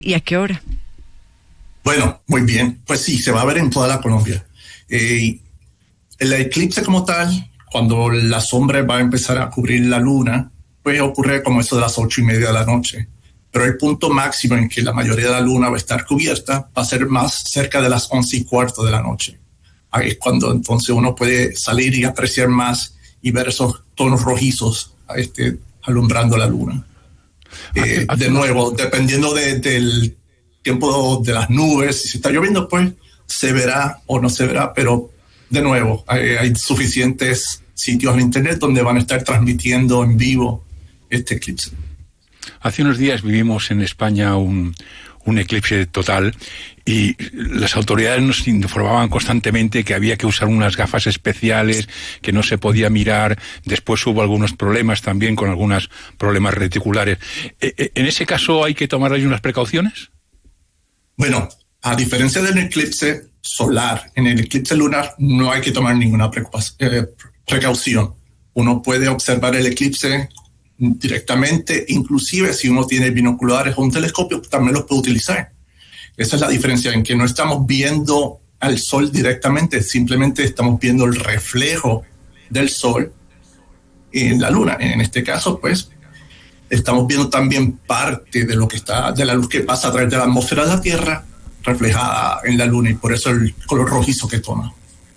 ¿Y a qué hora? Bueno, muy bien. Pues sí, se va a ver en toda la Colombia. El eclipse como tal, cuando la sombra va a empezar a cubrir la luna, pues ocurre como eso de las 8:30 de la noche. Pero el punto máximo en que la mayoría de la luna va a estar cubierta va a ser más cerca de las 11:15 de la noche. Ahí es cuando entonces uno puede salir y apreciar más y ver esos tonos rojizos alumbrando la luna. De nuevo, dependiendo del tiempo de las nubes, si está lloviendo, pues se verá o no se verá, pero de nuevo, hay suficientes sitios en internet donde van a estar transmitiendo en vivo este eclipse. Hace unos días vivimos en España un eclipse total y las autoridades nos informaban constantemente que había que usar unas gafas especiales, que no se podía mirar. Después hubo algunos problemas también con algunos problemas reticulares. ¿En ese caso hay que tomar ahí unas precauciones? Bueno, a diferencia del eclipse solar, en el eclipse lunar no hay que tomar ninguna precaución. Uno puede observar el eclipse directamente, inclusive si uno tiene binoculares o un telescopio, también los puede utilizar. Esa es la diferencia, en que no estamos viendo al sol directamente, simplemente estamos viendo el reflejo del sol en la luna. En este caso, pues, estamos viendo también parte de lo que está, de la luz que pasa a través de la atmósfera de la Tierra reflejada en la luna, y por eso el color rojizo que toma.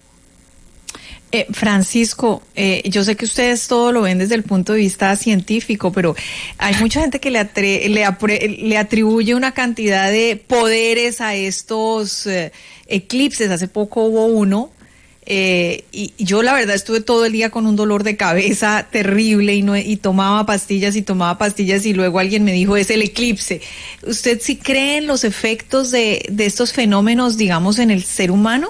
Francisco, yo sé que ustedes todo lo ven desde el punto de vista científico, pero hay mucha gente que le atribuye una cantidad de poderes a estos eclipses. Hace poco hubo uno, y yo la verdad estuve todo el día con un dolor de cabeza terrible y tomaba pastillas y luego alguien me dijo, es el eclipse. ¿Usted sí cree en los efectos de estos fenómenos, digamos, en el ser humano?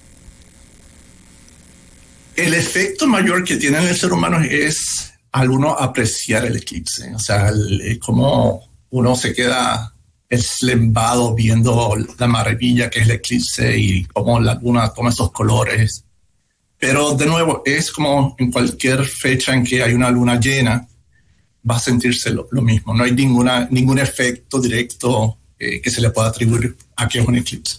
El efecto mayor que tiene en el ser humano es al uno apreciar el eclipse. O sea, como uno se queda eslembado viendo la maravilla que es el eclipse y cómo la luna toma esos colores. Pero de nuevo, es como en cualquier fecha en que hay una luna llena, va a sentirse lo mismo. No hay ningún efecto directo que se le pueda atribuir a que es un eclipse.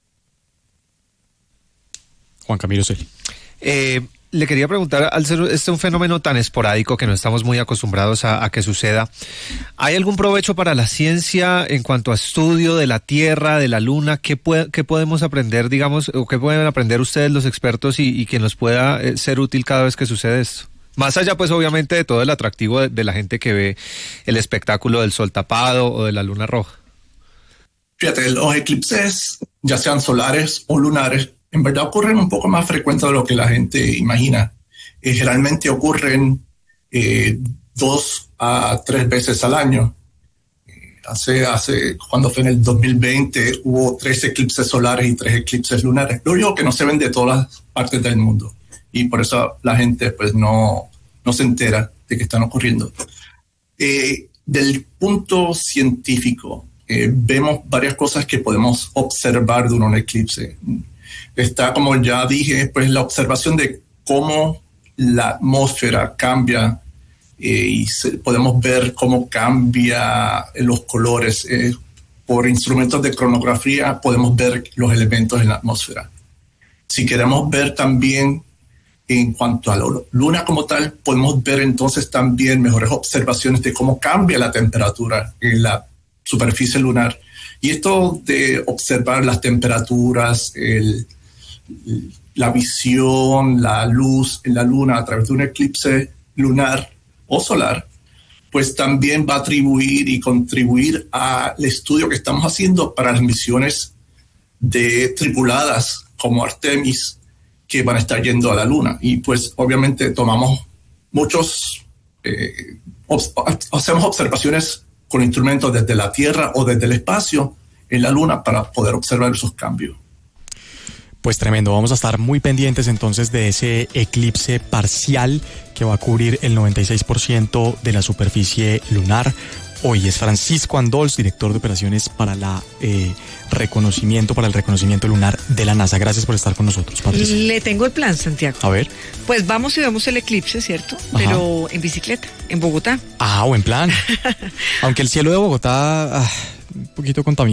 Juan Camilo Celi. Le quería preguntar, al ser un fenómeno tan esporádico que no estamos muy acostumbrados a que suceda, ¿hay algún provecho para la ciencia en cuanto a estudio de la Tierra, de la Luna? ¿Qué podemos aprender, digamos, o qué pueden aprender ustedes los expertos y que nos pueda ser útil cada vez que sucede esto? Más allá, pues, obviamente, de todo el atractivo de la gente que ve el espectáculo del sol tapado o de la luna roja. Fíjate, los eclipses, ya sean solares o lunares, en verdad ocurren un poco más frecuentes de lo que la gente imagina. Generalmente ocurren 2 a 3 veces al año. Cuando fue en el 2020, hubo 3 eclipses solares y 3 eclipses lunares. Lo único que no se ven de todas las partes del mundo. Y por eso la gente pues no se entera de que están ocurriendo. Del punto científico, vemos varias cosas que podemos observar durante un eclipse. Está, como ya dije, pues la observación de cómo la atmósfera cambia y podemos ver cómo cambia los colores. Por instrumentos de cronografía podemos ver los elementos en la atmósfera. Si queremos ver también en cuanto a la luna como tal, podemos ver entonces también mejores observaciones de cómo cambia la temperatura en la superficie lunar. Y esto de observar las temperaturas, la visión, la luz en la luna a través de un eclipse lunar o solar, pues también va a atribuir y contribuir al estudio que estamos haciendo para las misiones tripuladas como Artemis, que van a estar yendo a la luna. Y pues obviamente tomamos hacemos observaciones con instrumentos desde la Tierra o desde el espacio en la luna para poder observar esos cambios. Pues tremendo, vamos a estar muy pendientes entonces de ese eclipse parcial que va a cubrir el 96% de la superficie lunar. Hoy es Francisco Andols, director de operaciones para el reconocimiento lunar de la NASA. Gracias por estar con nosotros, Patricia. Le tengo el plan, Santiago. A ver. Pues vamos y vemos el eclipse, ¿cierto? Ajá. Pero en bicicleta, en Bogotá. Ah, buen plan. Aunque el cielo de Bogotá un poquito contaminado.